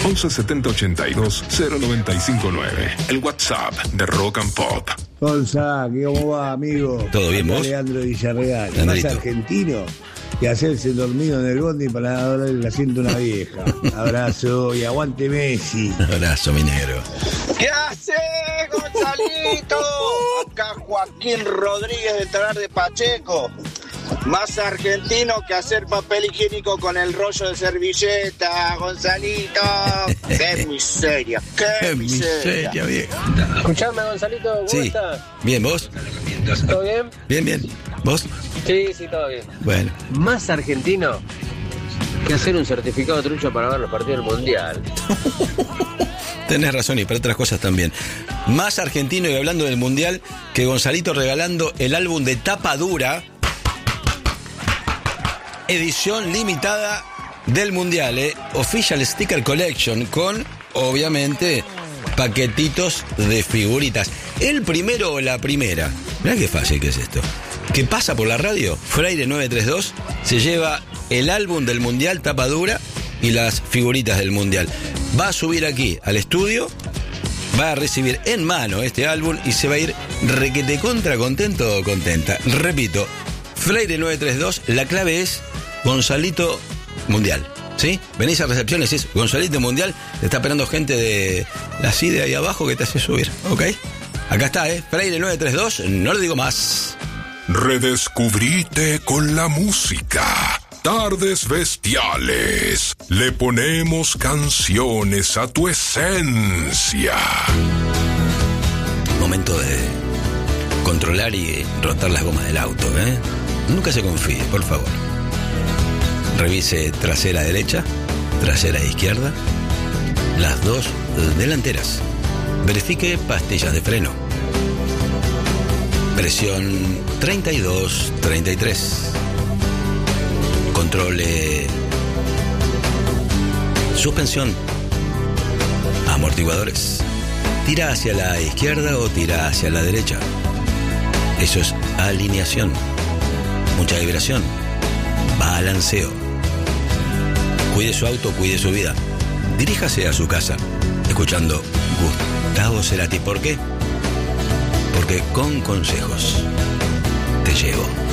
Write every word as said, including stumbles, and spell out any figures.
once setenta ochenta y dos cero noventa y cinco nueve. El WhatsApp de Rock and Pop. Gonzalo, ¿cómo va, amigo? ¿Todo bien, vos? Leandro Villarreal, más Andrito. argentino que hacerse dormido en el bondi para darle el asiento a una vieja. Abrazo y aguante Messi. Abrazo, mi negro. ¿Qué hace, Gonzalito? Acá Joaquín Rodríguez de Talar de Pacheco. Más argentino que hacer papel higiénico con el rollo de servilleta, Gonzalito. ¡Qué miseria! ¡Qué, ¡Qué miseria! miseria, vieja! Escuchame, Gonzalito, ¿cómo Sí. estás? Bien, ¿vos? ¿Todo bien? Bien, bien. ¿Vos? Sí, sí, todo bien. Bueno. Más argentino que hacer un certificado trucho para ver los partidos del Mundial. Tenés razón, y para otras cosas también. Más argentino, y hablando del Mundial, que Gonzalito regalando el álbum de tapa dura, edición limitada del Mundial, ¿eh? Official Sticker Collection, con, obviamente, paquetitos de figuritas. El primero o la primera, mirá qué fácil que es esto, que pasa por la radio, Freire nueve tres dos, se lleva el álbum del Mundial, tapa dura, y las figuritas del Mundial. Va a subir aquí al estudio, va a recibir en mano este álbum y se va a ir requete contra contento o contenta. Repito, Freire nueve tres dos, la clave es Gonzalito Mundial, ¿sí? Venís a recepciones, es Gonzalito Mundial, te está esperando gente de la C I D E ahí abajo que te hace subir, ¿ok? Acá está, ¿eh? Freire nueve tres dos, no lo digo más. Redescubrite con la música. Tardes Bestiales. Le ponemos canciones a tu esencia. Momento de controlar y rotar las gomas del auto, ¿eh? Nunca se confíe, por favor. Revise trasera derecha, trasera izquierda, las dos delanteras. Verifique pastillas de freno. Presión treinta y dos, treinta y tres. Controle suspensión, amortiguadores. Tira hacia la izquierda o tira hacia la derecha. Eso es alineación. Mucha vibración. Balanceo. Cuide su auto, cuide su vida. Diríjase a su casa escuchando Gustavo Cerati. ¿Por qué? Porque con consejos te llevo.